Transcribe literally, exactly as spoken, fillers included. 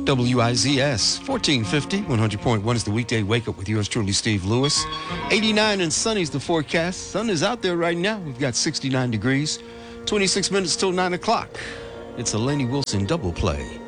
W I Z S, fourteen fifty, one hundred point one is the weekday wake-up with yours truly, Steve Lewis. eighty-nine and sunny is the forecast. Sun is out there right now. We've got sixty-nine degrees, twenty-six minutes till nine o'clock. It's a Lainey Wilson double play.